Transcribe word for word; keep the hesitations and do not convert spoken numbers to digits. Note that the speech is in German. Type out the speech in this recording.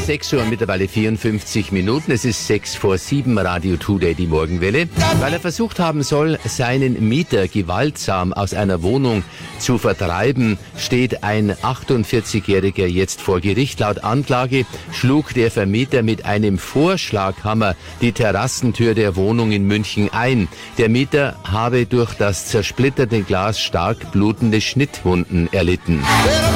sechs Uhr und mittlerweile vierundfünfzig Minuten. Es ist sechs vor sieben, Radio Today, die Morgenwelle. Weil er versucht haben soll, seinen Mieter gewaltsam aus einer Wohnung zu vertreiben, steht ein achtundvierzigjähriger jetzt vor Gericht. Laut Anklage schlug der Vermieter mit einem Vorschlaghammer die Terrassentür der Wohnung in München ein. Der Mieter habe durch das zersplitterte Glas stark blutende Schnittwunden erlitten.